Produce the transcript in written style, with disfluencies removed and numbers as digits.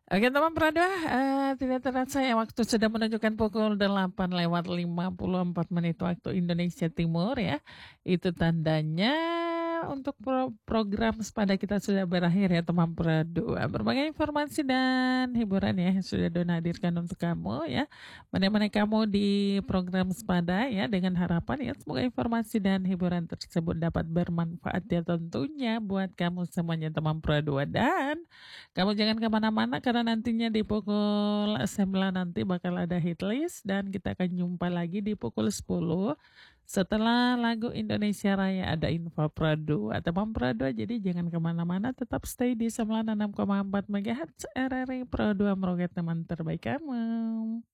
Oke teman Prada, tidak terasa ya waktu sudah menunjukkan pukul 8:54 waktu Indonesia Timur ya. Itu tandanya untuk program sepada kita sudah berakhir ya teman Pradua. Berbagai informasi dan hiburan ya yang sudah Dona hadirkan untuk kamu ya. Menemani kamu di program sepada ya dengan harapan ya semoga informasi dan hiburan tersebut dapat bermanfaat ya tentunya buat kamu semuanya teman Pradua. Dan kamu jangan kemana-mana karena nantinya di pukul 9 nanti bakal ada hit list dan kita akan jumpa lagi di pukul 10 setelah lagu Indonesia Raya ada info Pro 2 teman Pro 2, jadi jangan kemana-mana, tetap stay di 96,4 MHz RRI Pro 2 meroket teman terbaik kamu.